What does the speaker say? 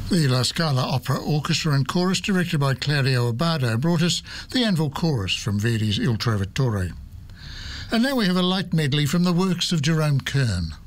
The La Scala Opera Orchestra and Chorus, directed by Claudio Abbado, brought us the Anvil Chorus from Verdi's Il Trovatore. And now we have a light medley from the works of Jerome Kern.